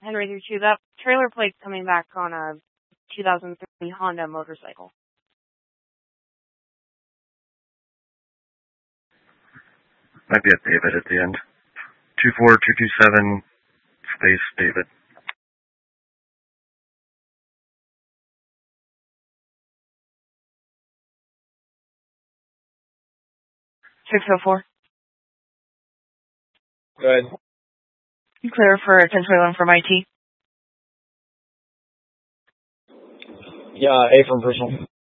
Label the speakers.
Speaker 1: Henry 32, that trailer plate's coming back on a 2003 Honda motorcycle.
Speaker 2: Might be a David at the end. 24227 space David.
Speaker 3: $604.
Speaker 4: Go ahead.
Speaker 3: You clear for 1021 from IT?
Speaker 4: Yeah, A from personal.